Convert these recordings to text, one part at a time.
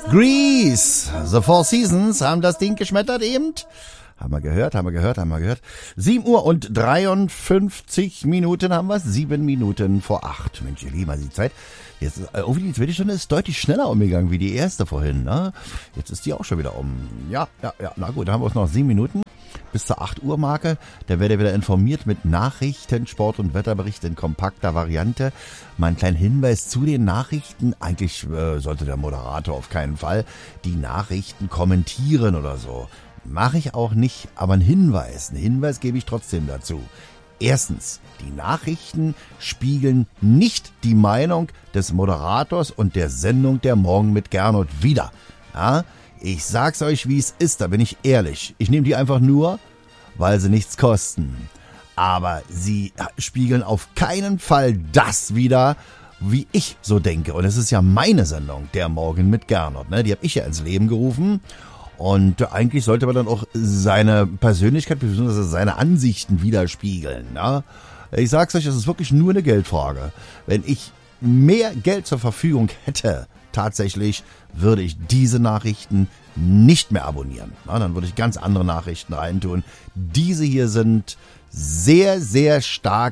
Grease, The Four Seasons haben das Ding geschmettert eben. Haben wir gehört. 7 Uhr und 53 Minuten haben wir es. 7 Minuten vor 8. Mensch, ihr Lieben, die Zeit. Jetzt ist, die zweite Stunde ist deutlich schneller umgegangen wie die erste vorhin. Ne? Jetzt ist die auch schon wieder um. Ja. Na gut, dann haben wir uns noch 7 Minuten bis zur 8 Uhr Marke. Da werdet ihr wieder informiert mit Nachrichten, Sport- und Wetterbericht in kompakter Variante. Mal ein kleiner Hinweis zu den Nachrichten. Eigentlich sollte der Moderator auf keinen Fall die Nachrichten kommentieren oder so. Mache ich auch nicht, aber einen Hinweis gebe ich trotzdem dazu. Erstens, die Nachrichten spiegeln nicht die Meinung des Moderators und der Sendung der Morgen mit Gernot wider. Ja, ich sag's euch, wie es ist, da bin ich ehrlich. Ich nehme die einfach nur, weil sie nichts kosten. Aber sie spiegeln auf keinen Fall das wider, wie ich so denke. Und es ist ja meine Sendung, der Morgen mit Gernot. Ne? Die habe ich ja ins Leben gerufen. Und eigentlich sollte man dann auch seine Persönlichkeit bzw. seine Ansichten widerspiegeln. Ja? Ich sag's euch, es ist wirklich nur eine Geldfrage. Wenn ich mehr Geld zur Verfügung hätte, tatsächlich, würde ich diese Nachrichten nicht mehr abonnieren. Ja, dann würde ich ganz andere Nachrichten reintun. Diese hier sind sehr, sehr stark,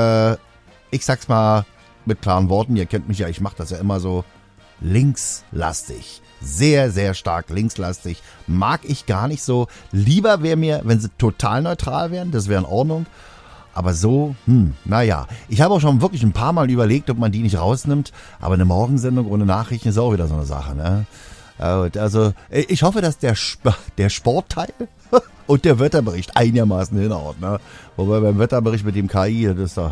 ich sag's mal mit klaren Worten, ihr kennt mich ja, ich mache das ja immer so, linkslastig. Sehr, sehr stark linkslastig. Mag ich gar nicht so. Lieber wäre mir, wenn sie total neutral wären, das wäre in Ordnung. Aber so, naja. Ich habe auch schon wirklich ein paar Mal überlegt, ob man die nicht rausnimmt. Aber eine Morgensendung ohne Nachrichten ist auch wieder so eine Sache, ne? Also, ich hoffe, dass der Sportteil und der Wetterbericht einigermaßen hinhaut, ne? Wobei beim Wetterbericht mit dem KI, das ist doch...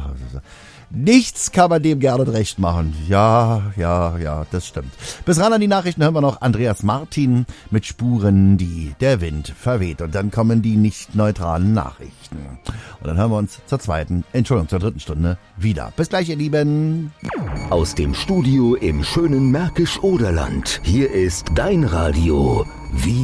Nichts kann man dem gerne recht machen. Ja, das stimmt. Bis ran an die Nachrichten hören wir noch Andreas Martin mit Spuren, die der Wind verweht. Und dann kommen die nicht neutralen Nachrichten. Und dann hören wir uns zur dritten Stunde wieder. Bis gleich, ihr Lieben. Aus dem Studio im schönen Märkisch-Oderland. Hier ist dein Radio.